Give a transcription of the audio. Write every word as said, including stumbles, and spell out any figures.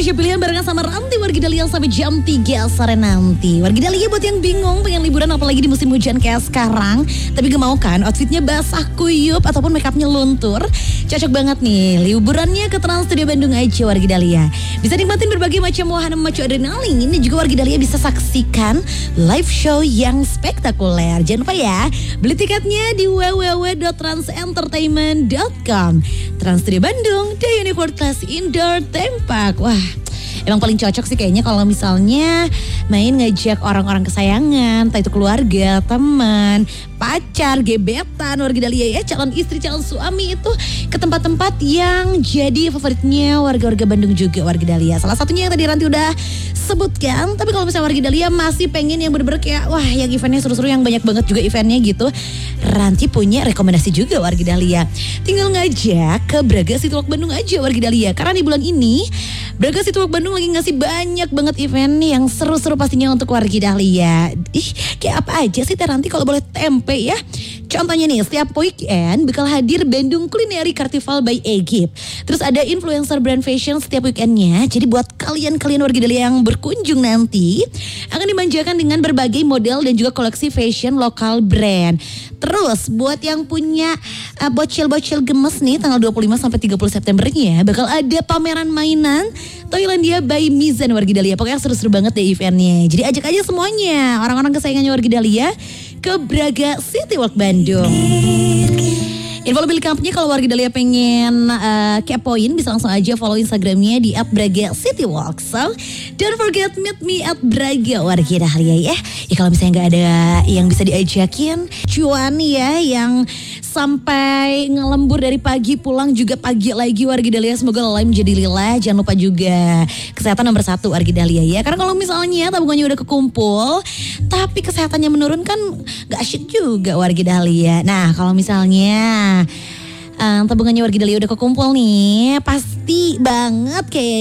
Indonesia pilihan barengan sama Ranti Wargi Dahlia sampai jam tiga sore nanti. Wargi Dahlia buat yang bingung pengen liburan apalagi di musim hujan kayak sekarang, tapi gak mau kan outfitnya basah kuyup ataupun makeupnya luntur, cocok banget nih liburannya ke Trans Studio Bandung aja Wargi Dahlia. Bisa nikmatin berbagai macam wahana memacu adrenalin. Ini juga Wargi Dahlia bisa saksikan live show yang spektakuler. Jangan lupa ya, beli tiketnya di w w w dot trans entertainment dot com. Trans Studio Bandung, The Unique Class Indoor Theme Park. Wah, emang paling cocok sih kayaknya kalau misalnya main ngajak orang-orang kesayangan, entah itu keluarga, teman, pacar, gebetan, Wargi Dahlia ya, calon istri, calon suami itu ke tempat-tempat yang jadi favoritnya warga-warga Bandung juga Wargi Dahlia. Salah satunya yang tadi Ranti udah sebutkan, tapi kalau misalnya Wargi Dahlia masih pengen yang bener-bener kayak wah yang eventnya seru-seru, yang banyak banget juga eventnya gitu, Ranti punya rekomendasi juga Wargi Dahlia. Tinggal ngajak ke Braga City Walk Bandung aja Wargi Dahlia, karena di bulan ini Braga City Walk Bandung lagi ngasih banyak banget event yang seru-seru pastinya untuk Wargi Dahlia. Ih, kayak apa aja sih Teh Ranti kalau boleh tempe ya? Contohnya nih, setiap weekend bakal hadir Bandung Culinary Carnival by Egypt. Terus ada influencer brand fashion setiap weekendnya. Jadi buat kalian-kalian Wargi Dahlia yang berkunjung nanti akan dimanjakan dengan berbagai model dan juga koleksi fashion lokal brand. Terus buat yang punya uh, bocil-bocil gemes nih, tanggal dua puluh lima sampai tiga puluh Septembernya bakal ada pameran mainan Toylandia by Mizan Wargi Dahlia. Pokoknya seru-seru banget deh eventnya. Jadi ajak aja semuanya orang-orang kesayangannya Wargi Dahlia ke Braga City Walk Bandung. Info lebih lengkapnya kalau Wargi Dahlia pengen uh, kepoin bisa langsung aja follow Instagramnya di at Braga City Walk. So don't forget meet me at Braga Wargi Dahlia ya. Ya kalau misalnya nggak ada yang bisa diajakin, cuan ya yang sampai ngelembur dari pagi pulang juga pagi lagi Wargi Dahlia. Semoga lelah menjadi lillah. Jangan lupa juga kesehatan nomor satu Wargi Dahlia ya. Karena kalau misalnya tabungannya udah kekumpul tapi kesehatannya menurun kan gak asyik juga Wargi Dahlia. Nah kalau misalnya um, tabungannya Wargi Dahlia udah kekumpul nih, pasti banget kayak